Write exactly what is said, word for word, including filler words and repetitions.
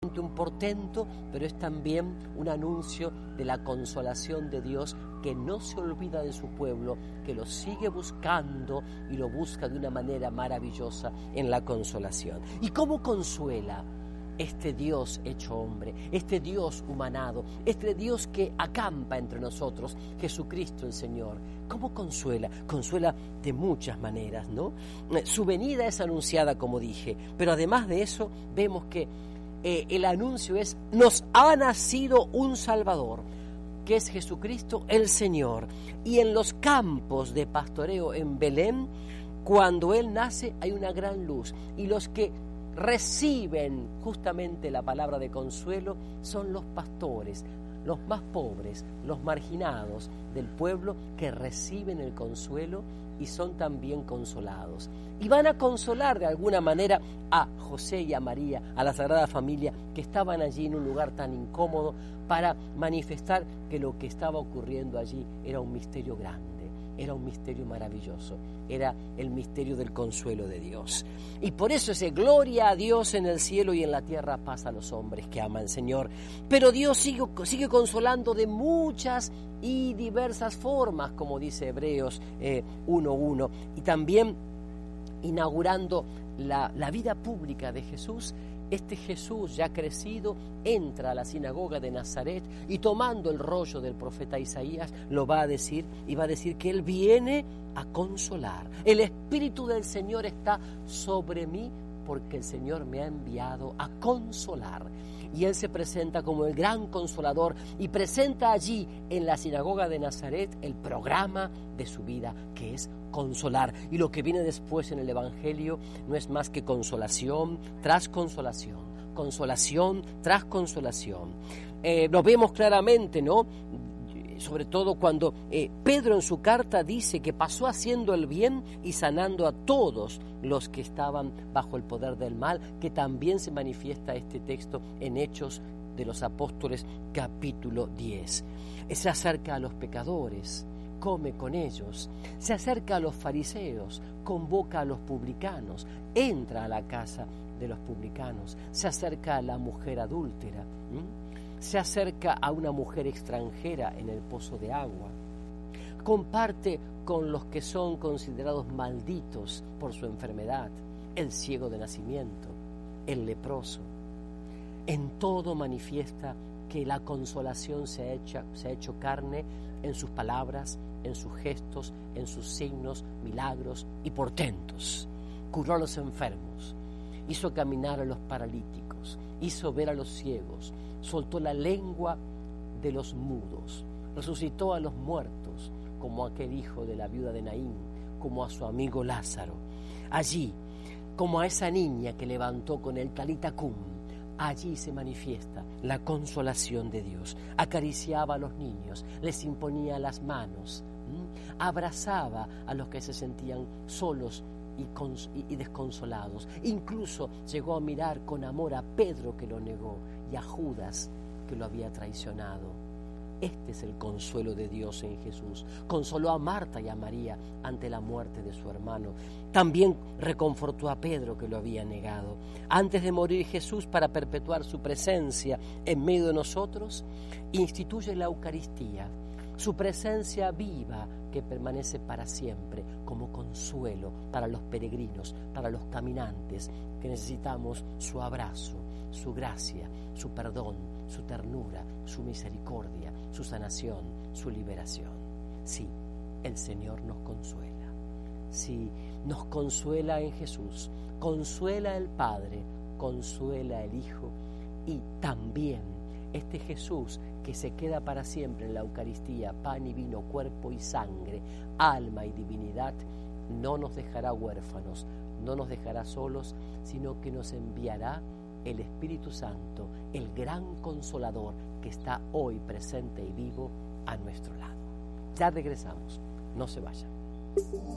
un portento, pero es también un anuncio de la consolación de Dios, que no se olvida de su pueblo, que lo sigue buscando y lo busca de una manera maravillosa en la consolación. ¿Y cómo consuela este Dios hecho hombre, este Dios humanado, este Dios que acampa entre nosotros, Jesucristo el Señor? ¿Cómo consuela? Consuela de muchas maneras, ¿no? Su venida es anunciada, como dije, pero además de eso vemos que eh, el anuncio es: nos ha nacido un Salvador, que es Jesucristo el Señor. Y en los campos de pastoreo en Belén, cuando Él nace, hay una gran luz, y los que reciben justamente la palabra de consuelo son los pastores, los más pobres, los marginados del pueblo, que reciben el consuelo y son también consolados. Y van a consolar de alguna manera a José y a María, a la Sagrada Familia, que estaban allí en un lugar tan incómodo, para manifestar que lo que estaba ocurriendo allí era un misterio grande. Era un misterio maravilloso, era el misterio del consuelo de Dios. Y por eso ese gloria a Dios en el cielo y en la tierra, paz a los hombres que aman al Señor. Pero Dios sigue, sigue consolando de muchas y diversas formas, como dice Hebreos eh, uno uno, y también inaugurando la, la vida pública de Jesús. Este Jesús ya crecido entra a la sinagoga de Nazaret y, tomando el rollo del profeta Isaías, lo va a decir, y va a decir que Él viene a consolar. El Espíritu del Señor está sobre mí, porque el Señor me ha enviado a consolar. Y Él se presenta como el gran consolador, y presenta allí en la sinagoga de Nazaret el programa de su vida, que es consolar. Y lo que viene después en el Evangelio no es más que consolación tras consolación, consolación tras consolación. Eh, lo vemos claramente, ¿no? Sobre todo cuando eh, Pedro en su carta dice que pasó haciendo el bien y sanando a todos los que estaban bajo el poder del mal, que también se manifiesta este texto en Hechos de los Apóstoles, capítulo diez. Se acerca a los pecadores, come con ellos, se acerca a los fariseos, convoca a los publicanos, entra a la casa de los publicanos, se acerca a la mujer adúltera, ¿m? se acerca a una mujer extranjera en el pozo de agua, comparte con los que son considerados malditos por su enfermedad, el ciego de nacimiento, el leproso. En todo manifiesta que la consolación se ha hecho, se ha hecho carne en sus palabras, en sus gestos, en sus signos, milagros y portentos. Curó a los enfermos, hizo caminar a los paralíticos, hizo ver a los ciegos, soltó la lengua de los mudos, resucitó a los muertos, como aquel hijo de la viuda de Naín, como a su amigo Lázaro. Allí, como a esa niña que levantó con el Talita Cum, allí se manifiesta la consolación de Dios. Acariciaba a los niños, les imponía las manos, ¿m? abrazaba a los que se sentían solos y, cons- y desconsolados. Incluso llegó a mirar con amor a Pedro, que lo negó, y a Judas, que lo había traicionado. Este es el consuelo de Dios en Jesús. Consoló a Marta y a María ante la muerte de su hermano. También reconfortó a Pedro, que lo había negado. Antes de morir Jesús, para perpetuar su presencia en medio de nosotros, instituye la Eucaristía, su presencia viva que permanece para siempre como consuelo para los peregrinos, para los caminantes, que necesitamos su abrazo, su gracia, su perdón, su ternura, su misericordia, su sanación, su liberación. Sí, el Señor nos consuela. Sí, nos consuela en Jesús, consuela el Padre, consuela el Hijo, y también este Jesús que se queda para siempre en la Eucaristía, pan y vino, cuerpo y sangre, alma y divinidad, no nos dejará huérfanos, no nos dejará solos, sino que nos enviará el Espíritu Santo, el gran consolador que está hoy presente y vivo a nuestro lado. Ya regresamos, no se vayan.